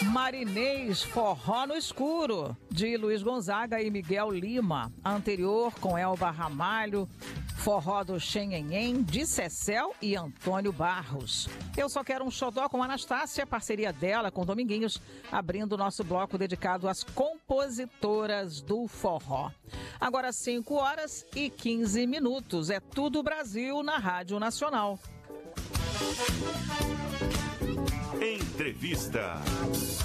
Marinês, Forró no Escuro, de Luiz Gonzaga e Miguel Lima. A anterior com Elba Ramalho, Forró do Xenhenhen, de Cecel e Antônio Barros. Eu Só Quero um Xodó com Anastácia, parceria dela com Dominguinhos, abrindo o nosso bloco dedicado às compositoras do forró. Agora 5h15. É Tudo Brasil na Rádio Nacional. Entrevista.